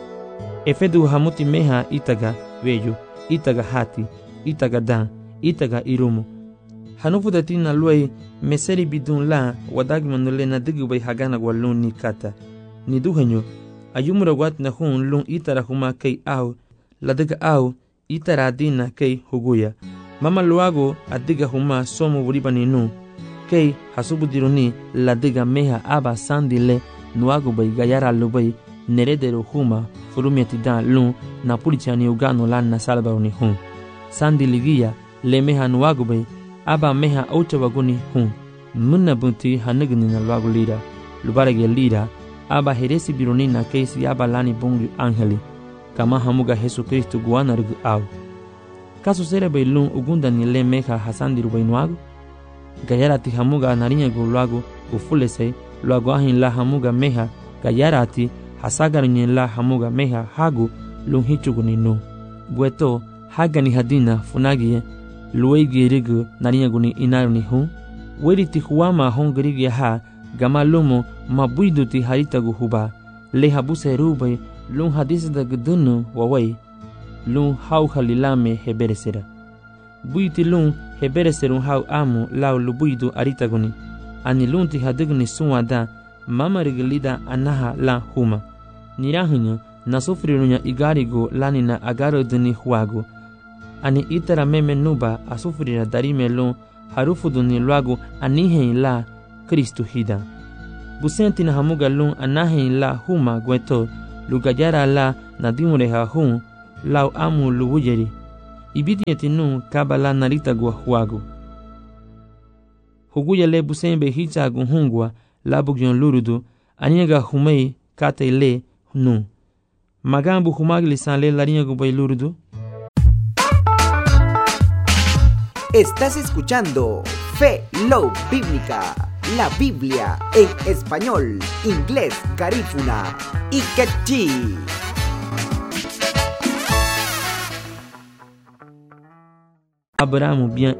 Efedu hamuti meha itaga veyo, itaga hati, itaga dan, itaga irumu. Hanufu datina luai meseri bidun la wadagi manule na digu bai hagana walun ni kata. Ni duhanyo ayumura wat na hun lun itara huma kei au la diga au itara adina kei huguya. Mama luago adiga huma somo buribani nu kei hasubudiruni la diga meha aba sandile nuago bai gayara lubai neredero huma furumiati dan lun na pulichani ugano lan na salbaruni hun sandi ligia le meha nuago bai aba meha ocha waguni hun munna bunti hanigni na luago lira lubarage lira aba heresi biruni na keisi aba lani bongi angeli kama hamuga Jesu Kristo guana rugu au kaso sere bai lun ugunda ni le meha hasandiru bai nuago gayarati hamuga narinya gu luago ufulese luago ahin la hamuga meha gayarati hasagarinye la hamuga meha hagu lun hichugu ni nu gueto haga ni hadina funagie luegi rigu narinya gu ni inaru ni hun weriti huama hongirigi ha gama lumo mabuiduti haritagu huba le habuse rubai lun hadisda gudunu wawai lun hau halilame heberesera buiti lun hebereserun hau amu lau lubuidu aritaguni ani lunti hadigni suwada mama rigilida anaha la huma nirahunya nasufrirunya igarigo lanina agaro duni huago ani itara meme nuba asufrira darime lun harufu duni luago anihen la Kristo hida busenti na hamuga lun anahin la huma gweto lugajara la na dimure ha hun lau amu luwujeri ibidi nu kabala narita gwa huago huguya le busembe hicha gunhungwa la bugyon lurudu aniga humei kate le nu magambu humagli sanle lariña gubay lurudu. Estás escuchando Fe Love Bíblica, la Biblia en español, inglés, garífuna y quechí. Abraham bien